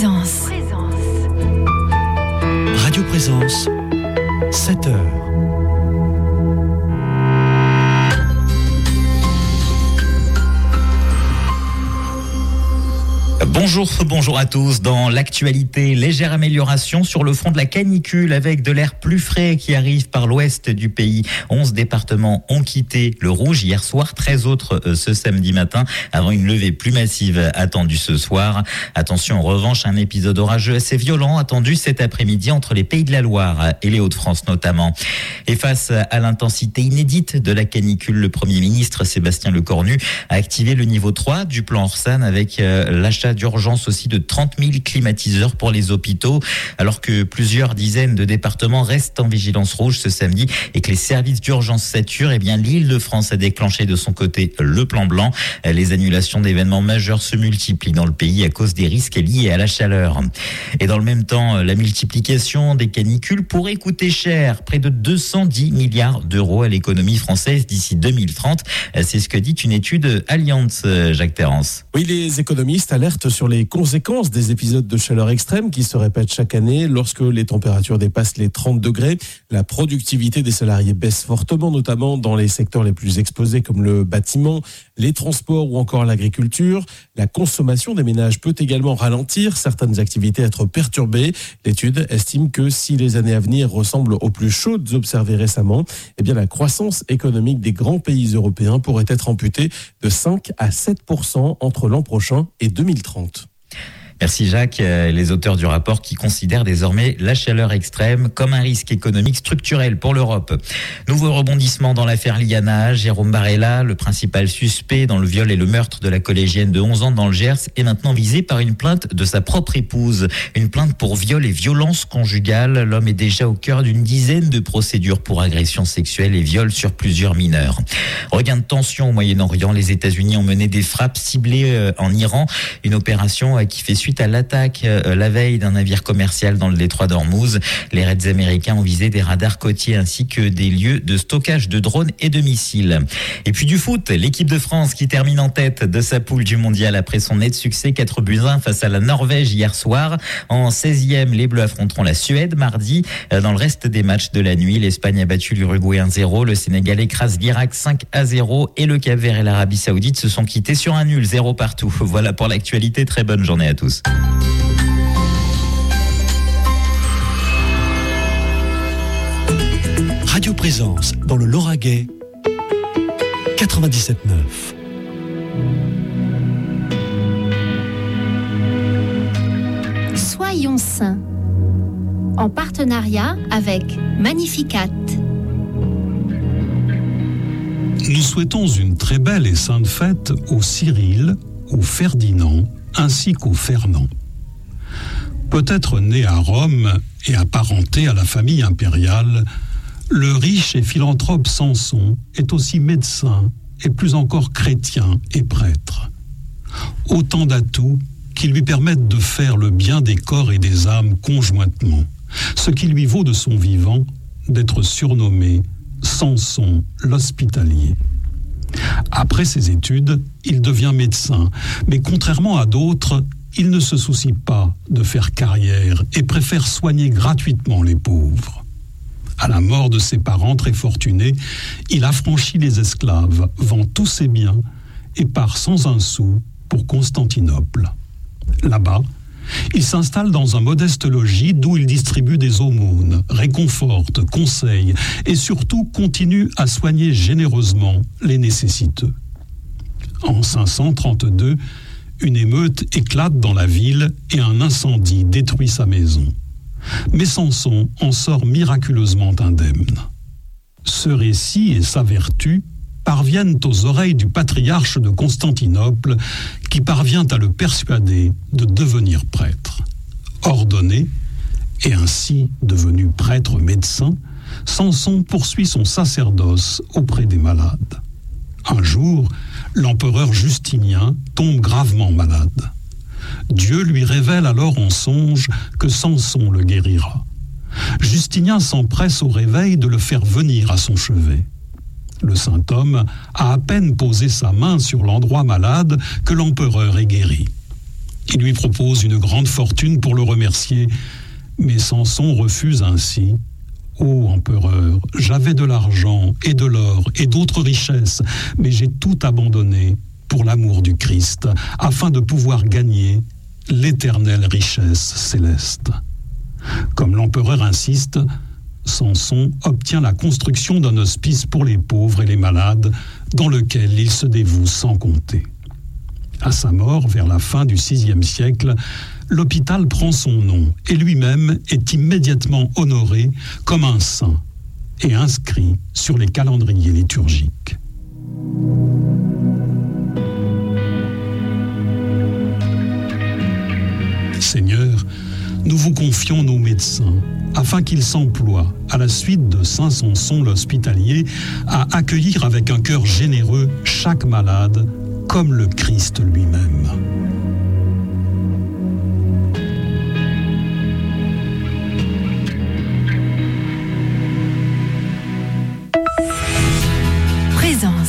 Présence. Radio Présence, 7h. Bonjour à tous. Dans l'actualité, légère amélioration sur le front de la canicule avec de l'air plus frais qui arrive par l'ouest du pays. 11 départements ont quitté le rouge hier soir, 13 autres ce samedi matin avant une levée plus massive attendue ce soir. Attention en revanche, un épisode orageux assez violent attendu cet après-midi entre les Pays de la Loire et les Hauts-de-France notamment. Et face à l'intensité inédite de la canicule, le Premier ministre Sébastien Lecornu a activé le niveau 3 du plan Orsan avec l'achat d'urgence aussi de 30 000 climatiseurs pour les hôpitaux, alors que plusieurs dizaines de départements restent en vigilance rouge ce samedi et que les services d'urgence saturent. Eh bien, l'Île-de-France a déclenché de son côté le plan blanc. Les annulations d'événements majeurs se multiplient dans le pays à cause des risques liés à la chaleur. Et dans le même temps, la multiplication des canicules pourrait coûter cher, près de 210 milliards d'euros à l'économie française d'ici 2030. C'est ce que dit une étude Allianz, Jacques Terrance. Oui, les économistes alertent sur les conséquences des épisodes de chaleur extrême qui se répètent chaque année. Lorsque les températures dépassent les 30 degrés, la productivité des salariés baisse fortement, notamment dans les secteurs les plus exposés comme le bâtiment, les transports ou encore l'agriculture. La consommation des ménages peut également ralentir, certaines activités être perturbées. L'étude estime que si les années à venir ressemblent aux plus chaudes observées récemment, eh bien la croissance économique des grands pays européens pourrait être amputée de 5 à 7% entre l'an prochain et 2030. Merci Jacques. Les auteurs du rapport qui considèrent désormais la chaleur extrême comme un risque économique structurel pour l'Europe. Nouveau rebondissement dans l'affaire Liana. Jérôme Barella, le principal suspect dans le viol et le meurtre de la collégienne de 11 ans dans le Gers, est maintenant visé par une plainte de sa propre épouse. Une plainte pour viol et violence conjugale. L'homme est déjà au cœur d'une dizaine de procédures pour agression sexuelle et viol sur plusieurs mineurs. Regain de tension au Moyen-Orient. Les États-Unis ont mené des frappes ciblées en Iran. Une opération qui fait suite à l'attaque la veille d'un navire commercial dans le détroit d'Ormuz. Les raids américains ont visé des radars côtiers ainsi que des lieux de stockage de drones et de missiles. Et puis du foot, l'équipe de France qui termine en tête de sa poule du mondial après son net succès 4-1 face à la Norvège hier soir. En 16e, les Bleus affronteront la Suède mardi. Dans le reste des matchs de la nuit, l'Espagne a battu l'Uruguay 1-0, le Sénégal écrase l'Irak 5-0 et le Cap-Vert et l'Arabie Saoudite se sont quittés sur un nul 0 partout. Voilà pour l'actualité. Très bonne journée à tous. Radio Présence dans le Lauragais, 97.9. Soyons saints, en partenariat avec Magnificat. Nous souhaitons une très belle et sainte fête au Cyril, au Ferdinand, ainsi qu'au Fernand. Peut-être né à Rome et apparenté à la famille impériale, le riche et philanthrope Samson est aussi médecin et plus encore chrétien et prêtre. Autant d'atouts qui lui permettent de faire le bien des corps et des âmes conjointement, ce qui lui vaut de son vivant d'être surnommé Samson l'Hospitalier. Après ses études, il devient médecin, mais contrairement à d'autres, il ne se soucie pas de faire carrière et préfère soigner gratuitement les pauvres. À la mort de ses parents très fortunés, il affranchit les esclaves, vend tous ses biens et part sans un sou pour Constantinople. Là-bas, il s'installe dans un modeste logis d'où il distribue des aumônes, réconforte, conseille et surtout continue à soigner généreusement les nécessiteux. En 532, une émeute éclate dans la ville et un incendie détruit sa maison. Mais Samson en sort miraculeusement indemne. Ce récit et sa vertu parviennent aux oreilles du patriarche de Constantinople qui parvient à le persuader de devenir prêtre. Ordonné et ainsi devenu prêtre médecin, Samson poursuit son sacerdoce auprès des malades. Un jour, l'empereur Justinien tombe gravement malade. Dieu lui révèle alors en songe que Samson le guérira. Justinien s'empresse au réveil de le faire venir à son chevet. Le saint homme a à peine posé sa main sur l'endroit malade que l'empereur est guéri. Il lui propose une grande fortune pour le remercier, mais Samson refuse ainsi. « Ô empereur, j'avais de l'argent et de l'or et d'autres richesses, mais j'ai tout abandonné pour l'amour du Christ, afin de pouvoir gagner l'éternelle richesse céleste. » Comme l'empereur insiste, Samson obtient la construction d'un hospice pour les pauvres et les malades, dans lequel il se dévoue sans compter. À sa mort, vers la fin du VIe siècle, l'hôpital prend son nom et lui-même est immédiatement honoré comme un saint et inscrit sur les calendriers liturgiques. Seigneur, nous vous confions nos médecins afin qu'ils s'emploient, à la suite de saint Samson l'Hospitalier, à accueillir avec un cœur généreux chaque malade, comme le Christ lui-même. Présence.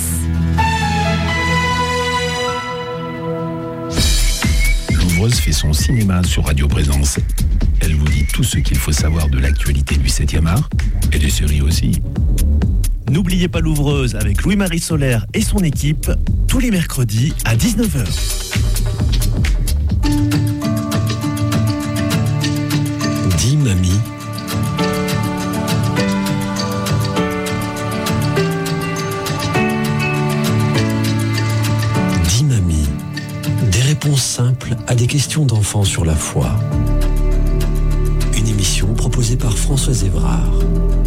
L'ouvreuse fait son cinéma sur Radio Présence. Elle vous dit tout ce qu'il faut savoir de l'actualité du 7e art et des séries aussi. N'oubliez pas l'ouvreuse avec Louis-Marie Solaire et son équipe, tous les mercredis à 19h. Dis mamie. Dis mamie. Des réponses simples à des questions d'enfants sur la foi. Une émission proposée par Françoise Évrard.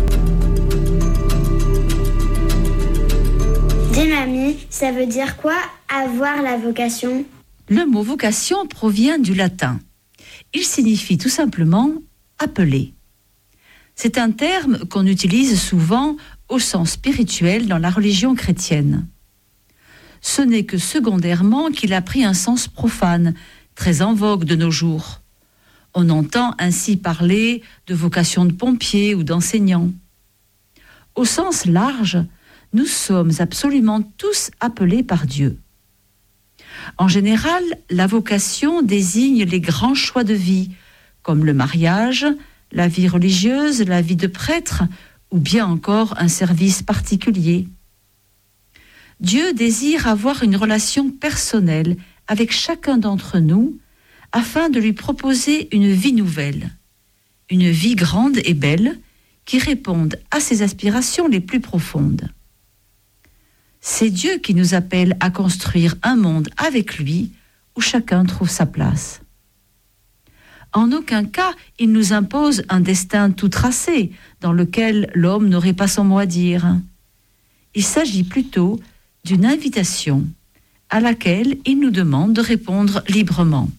Dis mamie, ça veut dire quoi avoir la vocation ? Le mot vocation provient du latin. Il signifie tout simplement appeler. C'est un terme qu'on utilise souvent au sens spirituel dans la religion chrétienne. Ce n'est que secondairement qu'il a pris un sens profane, très en vogue de nos jours. On entend ainsi parler de vocation de pompier ou d'enseignant. Au sens large, nous sommes absolument tous appelés par Dieu. En général, la vocation désigne les grands choix de vie, comme le mariage, la vie religieuse, la vie de prêtre, ou bien encore un service particulier. Dieu désire avoir une relation personnelle avec chacun d'entre nous, afin de lui proposer une vie nouvelle, une vie grande et belle, qui réponde à ses aspirations les plus profondes. C'est Dieu qui nous appelle à construire un monde avec lui où chacun trouve sa place. En aucun cas, il nous impose un destin tout tracé dans lequel l'homme n'aurait pas son mot à dire. Il s'agit plutôt d'une invitation à laquelle il nous demande de répondre librement.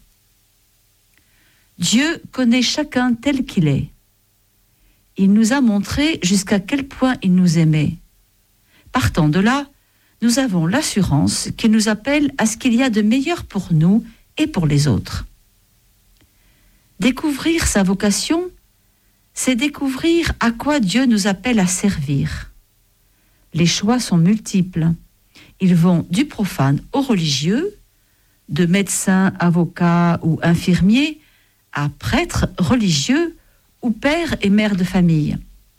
Dieu connaît chacun tel qu'il est. Il nous a montré jusqu'à quel point il nous aimait. Partant de là, nous avons l'assurance qu'il nous appelle à ce qu'il y a de meilleur pour nous et pour les autres. Découvrir sa vocation, c'est découvrir à quoi Dieu nous appelle à servir. Les choix sont multiples. Ils vont du profane au religieux, de médecin, avocat ou infirmier, à prêtre, religieux ou père et mère de famille.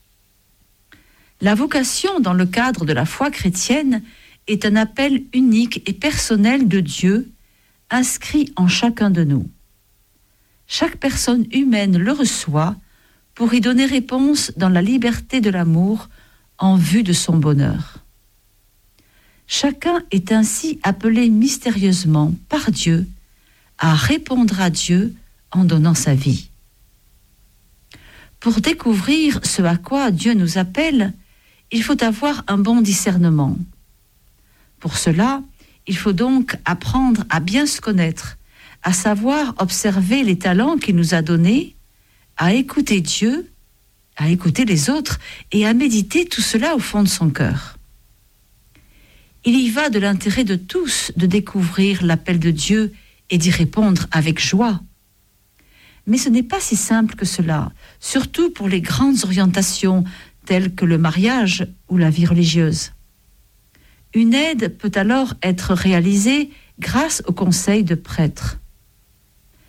La vocation dans le cadre de la foi chrétienne est un appel unique et personnel de Dieu, inscrit en chacun de nous. Chaque personne humaine le reçoit pour y donner réponse dans la liberté de l'amour en vue de son bonheur. Chacun est ainsi appelé mystérieusement par Dieu à répondre à Dieu en donnant sa vie. Pour découvrir ce à quoi Dieu nous appelle, il faut avoir un bon discernement. Pour cela, il faut donc apprendre à bien se connaître, à savoir observer les talents qu'il nous a donnés, à écouter Dieu, à écouter les autres et à méditer tout cela au fond de son cœur. Il y va de l'intérêt de tous de découvrir l'appel de Dieu et d'y répondre avec joie. Mais ce n'est pas si simple que cela, surtout pour les grandes orientations telles que le mariage ou la vie religieuse. Une aide peut alors être réalisée grâce au conseil de prêtres.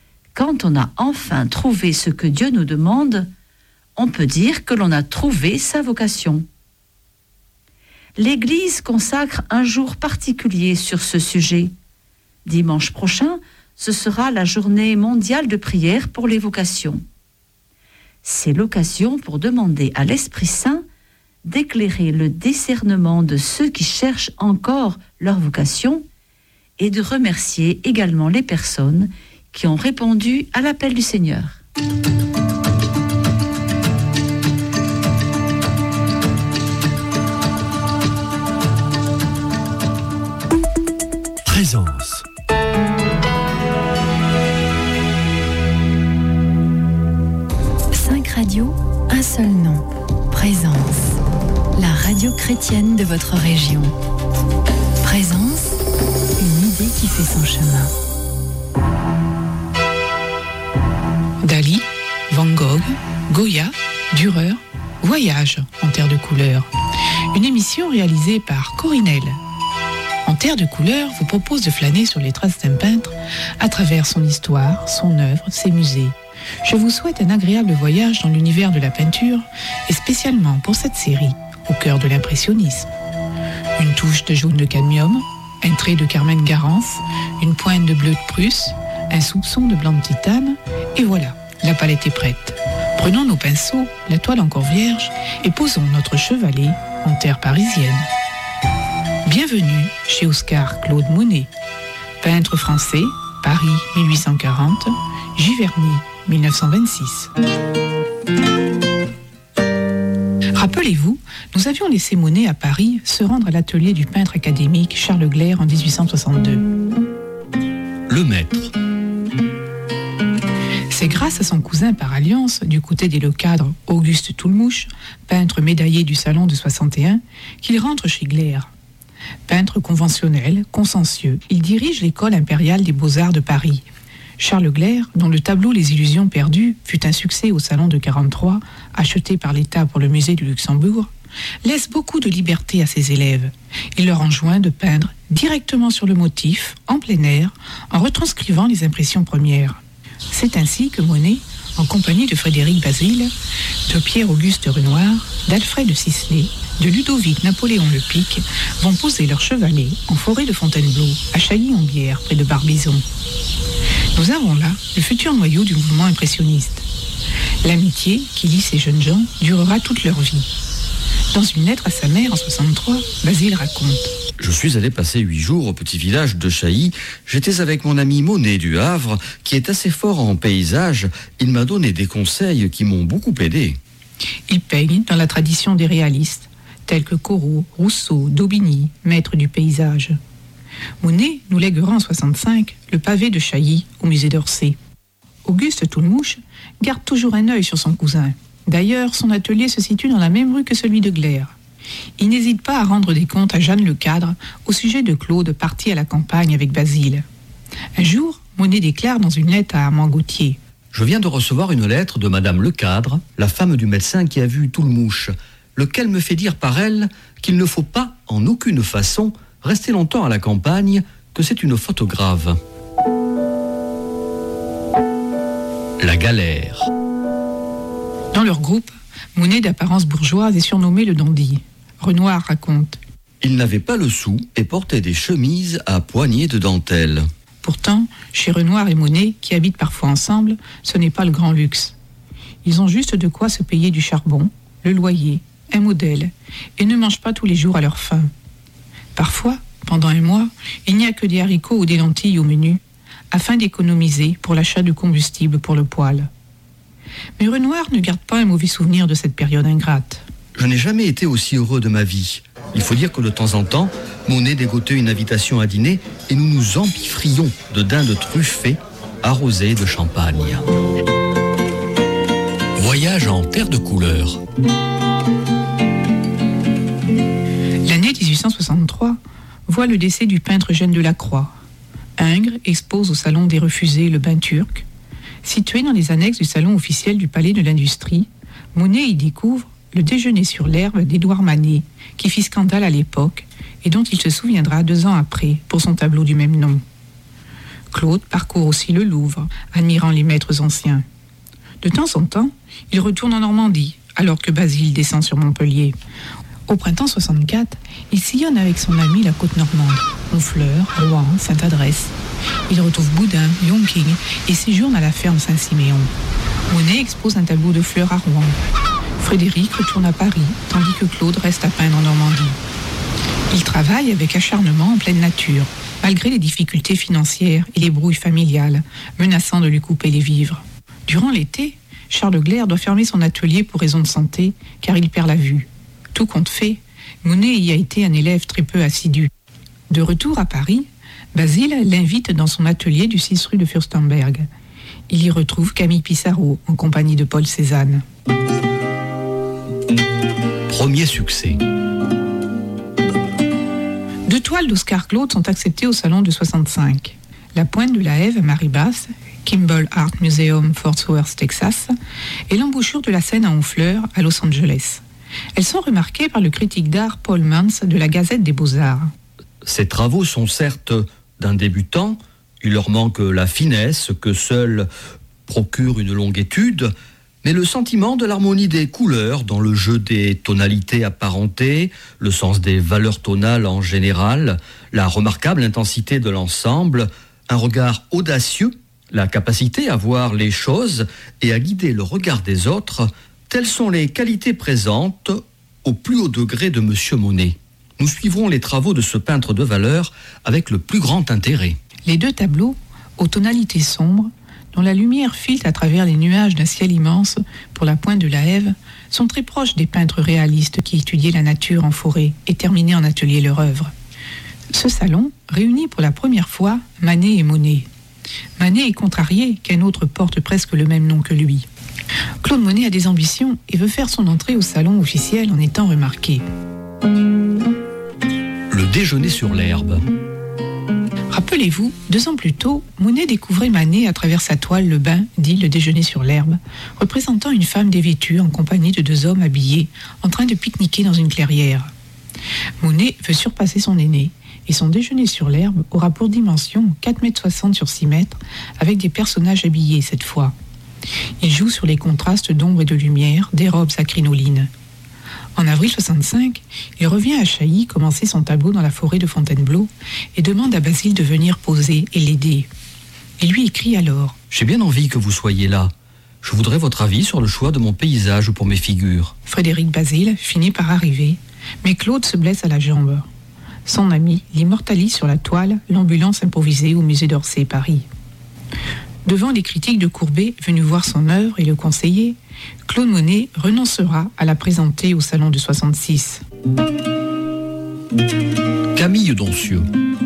quand on a enfin trouvé ce que Dieu nous demande, on peut dire que l'on a trouvé sa vocation. L'Église consacre un jour particulier sur ce sujet. Dimanche prochain, ce sera la journée mondiale de prière pour les vocations. C'est l'occasion pour demander à l'Esprit Saint d'éclairer le discernement de ceux qui cherchent encore leur vocation et de remercier également les personnes qui ont répondu à l'appel du Seigneur. Présence. Radio, un seul nom. Présence. La radio chrétienne de votre région. Présence, une idée qui fait son chemin. Dali, Van Gogh, Goya, Dürer, Voyage en terre de couleurs. Une émission réalisée par Corinel. En terre de couleurs vous propose de flâner sur les traces d'un peintre à travers son histoire, son œuvre, ses musées. Je vous souhaite un agréable voyage dans l'univers de la peinture et spécialement pour cette série, au cœur de l'impressionnisme. Une touche de jaune de cadmium, un trait de Carmen Garance, une pointe de bleu de Prusse, un soupçon de blanc de titane, et voilà, la palette est prête. Prenons nos pinceaux, la toile encore vierge, et posons notre chevalet en terre parisienne. Bienvenue chez Oscar Claude Monet, peintre français, Paris 1840, Giverny 1926. Rappelez-vous, nous avions laissé Monet à Paris se rendre à l'atelier du peintre académique Charles Gleyre en 1862. Le maître. C'est grâce à son cousin par alliance, du côté des Lecadre, Auguste Toulmouche, peintre médaillé du Salon de 61, qu'il rentre chez Gleyre. Peintre conventionnel, consciencieux, il dirige l'école impériale des beaux-arts de Paris. Charles Gleyre, dont le tableau Les Illusions perdues fut un succès au Salon de 43, acheté par l'État pour le musée du Luxembourg, laisse beaucoup de liberté à ses élèves. Il leur enjoint de peindre directement sur le motif, en plein air, en retranscrivant les impressions premières. C'est ainsi que Monet, en compagnie de Frédéric Basile, de Pierre-Auguste Renoir, d'Alfred Sisley, de Ludovic Napoléon Le Pic, vont poser leur chevalet en forêt de Fontainebleau, à Chailly-en-Bière, près de Barbizon. Nous avons là le futur noyau du mouvement impressionniste. L'amitié qui lie ces jeunes gens durera toute leur vie. Dans une lettre à sa mère en 63, Basile raconte: Je suis allé passer 8 jours au petit village de Chailly. J'étais avec mon ami Monet du Havre, qui est assez fort en paysage. Il m'a donné des conseils qui m'ont beaucoup aidé. Il peigne dans la tradition des réalistes, tels que Corot, Rousseau, Daubigny, maîtres du paysage. Monet nous lèguera en 65 le pavé de Chailly au musée d'Orsay. Auguste Toulmouche garde toujours un œil sur son cousin. D'ailleurs, son atelier se situe dans la même rue que celui de Gleyre. Il n'hésite pas à rendre des comptes à Jeanne Lecadre au sujet de Claude parti à la campagne avec Basile. Un jour, Monet déclare dans une lettre à Armand Gauthier: Je viens de recevoir une lettre de Madame Lecadre, la femme du médecin qui a vu Toulmouche, lequel me fait dire par elle qu'il ne faut pas, en aucune façon, rester longtemps à la campagne, que c'est une faute grave. La galère. Dans leur groupe, Monet d'apparence bourgeoise est surnommé le dandy. Renoir raconte: Il n'avait pas le sou et portait des chemises à poignées de dentelle. Pourtant, chez Renoir et Monet, qui habitent parfois ensemble, ce n'est pas le grand luxe. Ils ont juste de quoi se payer du charbon, le loyer, un modèle, et ne mangent pas tous les jours à leur faim. Parfois, pendant un mois, il n'y a que des haricots ou des lentilles au menu, afin d'économiser pour l'achat de combustible pour le poêle. Mais Renoir ne garde pas un mauvais souvenir de cette période ingrate. Je n'ai jamais été aussi heureux de ma vie. Il faut dire que de temps en temps, Monet dégotait une invitation à dîner et nous nous empiffrions de dindes truffées, arrosées de champagne. Voyage en terre de couleurs. L'année 1863 voit le décès du peintre Eugène Delacroix. Ingres expose au Salon des Refusés le bain turc. Situé dans les annexes du salon officiel du Palais de l'Industrie, Monet y découvre le déjeuner sur l'herbe d'Édouard Manet, qui fit scandale à l'époque et dont il se souviendra 2 ans après pour son tableau du même nom. Claude parcourt aussi le Louvre, admirant les maîtres anciens. De temps en temps, il retourne en Normandie, alors que Basile descend sur Montpellier. Au printemps 64, il sillonne avec son ami la côte normande, Honfleur, Rouen, Sainte-Adresse. Il retrouve Boudin, Yonking et séjourne à la ferme Saint-Siméon. Monet expose un tableau de fleurs à Rouen. Frédéric retourne à Paris, tandis que Claude reste à peindre en Normandie. Il travaille avec acharnement en pleine nature, malgré les difficultés financières et les brouilles familiales, menaçant de lui couper les vivres. Durant l'été, Charles Gleyre doit fermer son atelier pour raison de santé, car il perd la vue. Tout compte fait, Monet y a été un élève très peu assidu. De retour à Paris, Basile l'invite dans son atelier du 6 rue de Furstenberg. Il y retrouve Camille Pissarro, en compagnie de Paul Cézanne. Premier succès. 2 toiles d'Oscar Claude sont acceptées au salon de 65. La Pointe de la Hève à Maribas, Kimball Art Museum, Fort Worth, Texas, et l'embouchure de la Seine à Honfleur, à Los Angeles. Elles sont remarquées par le critique d'art Paul Mans de la Gazette des Beaux-Arts. Ces travaux sont certes d'un débutant, il leur manque la finesse que seule procure une longue étude, mais le sentiment de l'harmonie des couleurs dans le jeu des tonalités apparentées, le sens des valeurs tonales en général, la remarquable intensité de l'ensemble, un regard audacieux, la capacité à voir les choses et à guider le regard des autres, telles sont les qualités présentes au plus haut degré de M. Monet. Nous suivrons les travaux de ce peintre de valeur avec le plus grand intérêt. Les 2 tableaux, aux tonalités sombres, dont la lumière filtre à travers les nuages d'un ciel immense pour la Pointe de la Hève, sont très proches des peintres réalistes qui étudiaient la nature en forêt et terminaient en atelier leur œuvre. Ce salon réunit pour la première fois Manet et Monet. Manet est contrarié qu'un autre porte presque le même nom que lui. Claude Monet a des ambitions et veut faire son entrée au salon officiel en étant remarqué. Le déjeuner sur l'herbe. Rappelez-vous, 2 ans plus tôt, Monet découvrait Manet à travers sa toile Le Bain, dit Le déjeuner sur l'herbe, représentant une femme dévêtue en compagnie de 2 hommes habillés, en train de pique-niquer dans une clairière. Monet veut surpasser son aîné, et son déjeuner sur l'herbe aura pour dimension 4,60 m sur 6 mètres, avec des personnages habillés cette fois. Il joue sur les contrastes d'ombre et de lumière des robes à crinoline. En avril 65, il revient à Chailly commencer son tableau dans la forêt de Fontainebleau et demande à Basile de venir poser et l'aider. Il lui écrit alors « J'ai bien envie que vous soyez là. Je voudrais votre avis sur le choix de mon paysage pour mes figures. » Frédéric Basile finit par arriver, mais Claude se blesse à la jambe. Son ami l'immortalise sur la toile l'ambulance improvisée au musée d'Orsay, Paris. Devant les critiques de Courbet venus voir son œuvre et le conseiller, Claude Monet renoncera à la présenter au salon de 66. Camille Doncieux.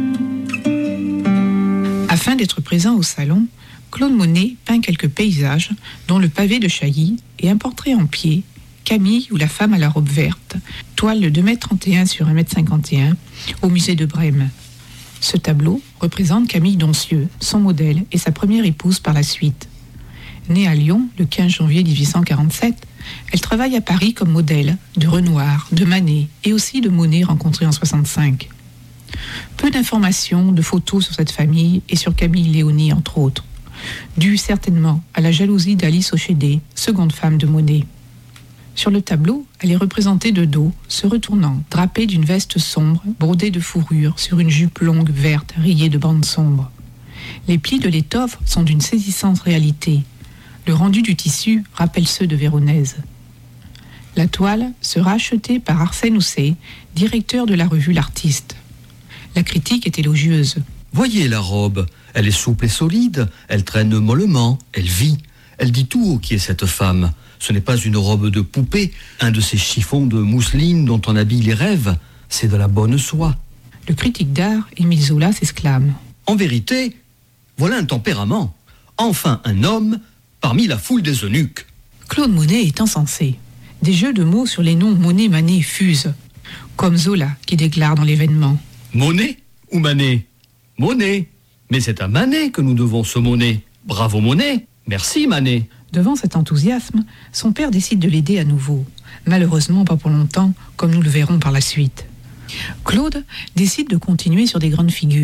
Afin d'être présent au salon, Claude Monet peint quelques paysages, dont le pavé de Chailly et un portrait en pied, Camille ou la femme à la robe verte, toile de 2,31 m sur 1,51 m, au musée de Brême. Ce tableau représente Camille Doncieux, son modèle et sa première épouse par la suite. Née à Lyon le 15 janvier 1847, elle travaille à Paris comme modèle de Renoir, de Manet et aussi de Monet rencontré en 65. Peu d'informations, de photos sur cette famille et sur Camille Léonie entre autres, dû certainement à la jalousie d'Alice Ochédé, seconde femme de Monet. Sur le tableau, elle est représentée de dos, se retournant, drapée d'une veste sombre, brodée de fourrure, sur une jupe longue verte, rayée de bandes sombres. Les plis de l'étoffe sont d'une saisissante réalité. Le rendu du tissu rappelle ceux de Véronèse. La toile sera achetée par Arsène Housset, directeur de la revue L'Artiste. La critique est élogieuse. Voyez la robe, elle est souple et solide, elle traîne mollement, elle vit. Elle dit tout haut qui est cette femme. Ce n'est pas une robe de poupée, un de ces chiffons de mousseline dont on habille les rêves. C'est de la bonne soie. Le critique d'art, Émile Zola, s'exclame. En vérité, voilà un tempérament. Enfin un homme parmi la foule des eunuques. Claude Monet est insensé. Des jeux de mots sur les noms Monet-Manet fusent. Comme Zola qui déclare dans l'événement. Monet ou Manet ? Monet. Mais c'est à Manet que nous devons ce Monet. Bravo Monet. Merci Manet. Devant cet enthousiasme, son père décide de l'aider à nouveau. Malheureusement pas pour longtemps, comme nous le verrons par la suite. Claude décide de continuer sur des grandes figures.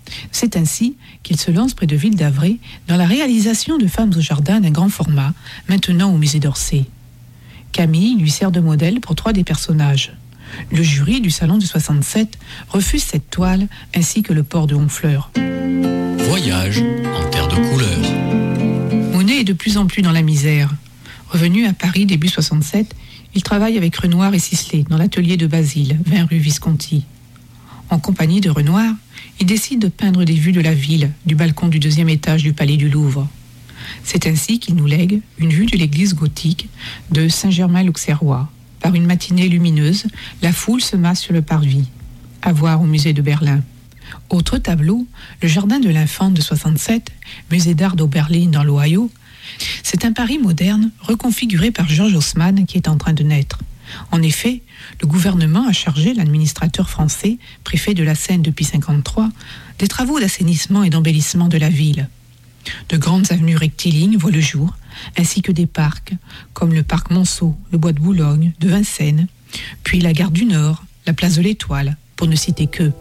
C'est ainsi qu'il se lance près de Ville d'Avray dans la réalisation de Femmes au jardin d'un grand format, maintenant au musée d'Orsay. Camille lui sert de modèle pour 3 des personnages. Le jury du salon de 67 refuse cette toile ainsi que le port de Honfleur. Voyage en terre de couleurs. Monet est de plus en plus dans la misère. Revenu à Paris début 67, il travaille avec Renoir et Sisley dans l'atelier de Basile, 20 rue Visconti. En compagnie de Renoir, il décide de peindre des vues de la ville, du balcon du 2e étage du palais du Louvre. C'est ainsi qu'il nous lègue une vue de l'église gothique de Saint-Germain-l'Auxerrois. Par une matinée lumineuse, la foule se masse sur le parvis, à voir au musée de Berlin. Autre tableau, le jardin de l'Infante de 67, musée d'art d'Oberlin dans l'Ohio. C'est un Paris moderne reconfiguré par Georges Haussmann qui est en train de naître. En effet, le gouvernement a chargé l'administrateur français, préfet de la Seine depuis 1953, des travaux d'assainissement et d'embellissement de la ville. De grandes avenues rectilignes voient le jour, ainsi que des parcs, comme le parc Monceau, le bois de Boulogne, de Vincennes, puis la gare du Nord, la place de l'Étoile, pour ne citer que.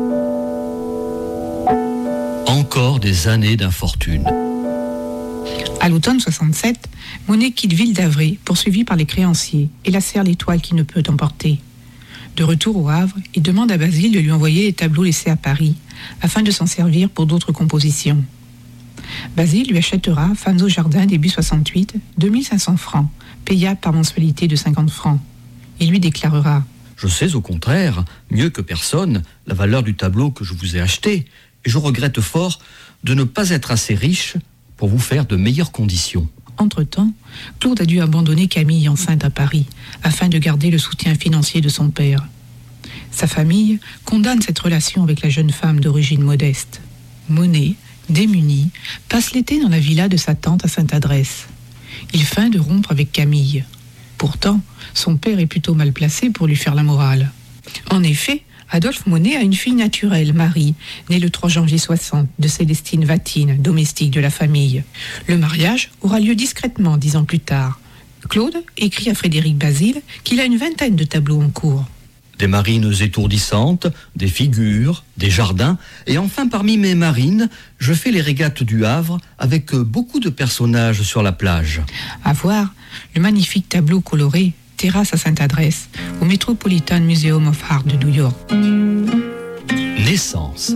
Encore des années d'infortune. À l'automne 67, Monet quitte Ville d'Avray, poursuivi par les créanciers, et lacère l'étoile qui ne peut emporter. De retour au Havre, il demande à Basile de lui envoyer les tableaux laissés à Paris, afin de s'en servir pour d'autres compositions. Basile lui achètera Femmes au jardin début 68, 2500 francs, payable par mensualité de 50 francs. Il lui déclarera: Je sais au contraire, mieux que personne, la valeur du tableau que je vous ai acheté, et je regrette fort de ne pas être assez riche pour vous faire de meilleures conditions. Entre-temps, Claude a dû abandonner Camille enceinte à Paris, afin de garder le soutien financier de son père. Sa famille condamne cette relation avec la jeune femme d'origine modeste. Monet, démuni, passe l'été dans la villa de sa tante à Sainte-Adresse. Il feint de rompre avec Camille. Pourtant, son père est plutôt mal placé pour lui faire la morale. En effet, Adolphe Monet a une fille naturelle, Marie, née le 3 janvier 60, de Célestine Vatine, domestique de la famille. Le mariage aura lieu discrètement 10 ans plus tard. Claude écrit à Frédéric Basile qu'il a une vingtaine de tableaux en cours. Des marines étourdissantes, des figures, des jardins, et enfin parmi mes marines, je fais les régates du Havre avec beaucoup de personnages sur la plage. À voir le magnifique tableau coloré Terrasse à Sainte-Adresse au Metropolitan Museum of Art de New York. Naissance.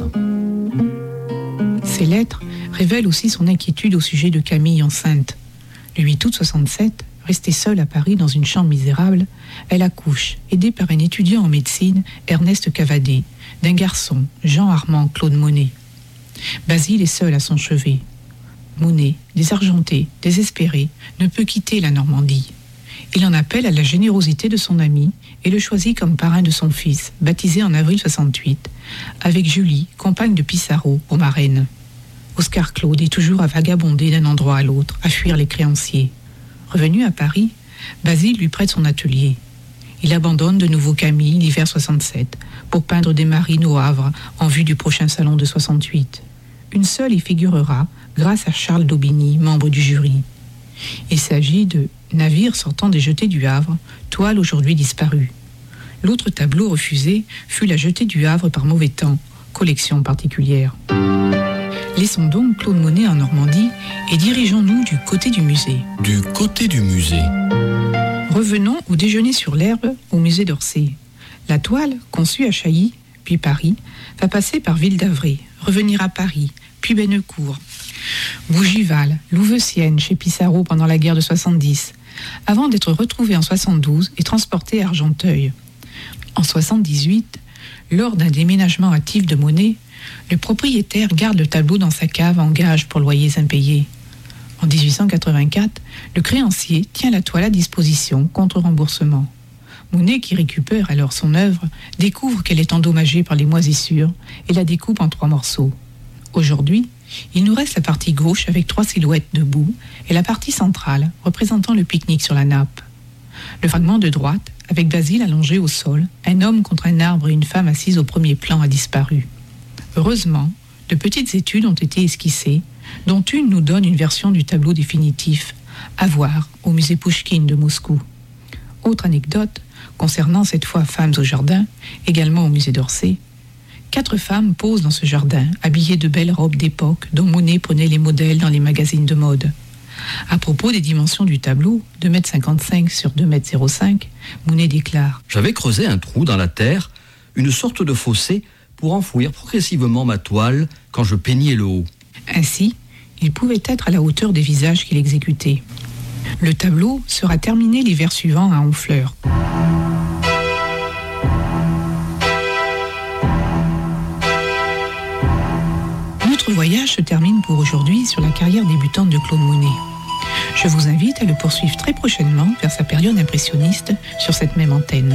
Ces lettres révèlent aussi son inquiétude au sujet de Camille enceinte. Le 8 août 67, restée seule à Paris dans une chambre misérable, elle accouche, aidée par un étudiant en médecine, Ernest Cavadet, d'un garçon, Jean-Armand Claude Monet. Basile est seul à son chevet. Monet, désargenté, désespéré, ne peut quitter la Normandie. Il en appelle à la générosité de son ami et le choisit comme parrain de son fils, baptisé en avril 68, avec Julie, compagne de Pissarro, aux Marennes. Oscar Claude est toujours à vagabonder d'un endroit à l'autre, à fuir les créanciers. Revenu à Paris, Basile lui prête son atelier. Il abandonne de nouveau Camille l'hiver 67 pour peindre des marines au Havre en vue du prochain salon de 68. Une seule y figurera grâce à Charles d'Aubigny, membre du jury. Il s'agit de Navire sortant des jetées du Havre, toile aujourd'hui disparue. L'autre tableau refusé fut La jetée du Havre par mauvais temps, collection particulière. Laissons donc Claude Monet en Normandie et dirigeons-nous du côté du musée. Du côté du musée. Revenons au déjeuner sur l'herbe au musée d'Orsay. La toile, conçue à Chailly, puis Paris, va passer par Ville d'Avray, revenir à Paris, puis Bennecourt, Bougival, Louveciennes chez Pissarro pendant la guerre de 70, avant d'être retrouvée en 72 et transportée à Argenteuil. En 78, lors d'un déménagement hâtif de Monet, le propriétaire garde le tableau dans sa cave en gage pour loyers impayés. En 1884, le créancier tient la toile à disposition contre remboursement. Monet, qui récupère alors son œuvre, découvre qu'elle est endommagée par les moisissures et la découpe en 3 morceaux. Aujourd'hui, il nous reste la partie gauche avec 3 silhouettes debout et la partie centrale représentant le pique-nique sur la nappe. Le fragment de droite, avec Basile allongé au sol, un homme contre un arbre et une femme assise au premier plan a disparu. Heureusement, de petites études ont été esquissées, dont une nous donne une version du tableau définitif, à voir au musée Pouchkine de Moscou. Autre anecdote, concernant cette fois Femmes au jardin, également au musée d'Orsay, 4 femmes posent dans ce jardin, habillées de belles robes d'époque dont Monet prenait les modèles dans les magazines de mode. À propos des dimensions du tableau, 2,55 m sur 2,05 m, Monet déclare : J'avais creusé un trou dans la terre, une sorte de fossé, pour enfouir progressivement ma toile quand je peignais le haut. Ainsi, il pouvait être à la hauteur des visages qu'il exécutait. Le tableau sera terminé l'hiver suivant à Honfleur. Notre voyage se termine pour aujourd'hui sur la carrière débutante de Claude Monet. Je vous invite à le poursuivre très prochainement vers sa période impressionniste sur cette même antenne.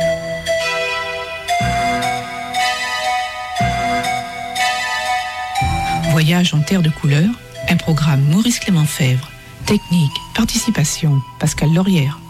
Voyage en terre de couleurs, un programme Maurice Clément Fèvre. Technique, participation, Pascal Laurière.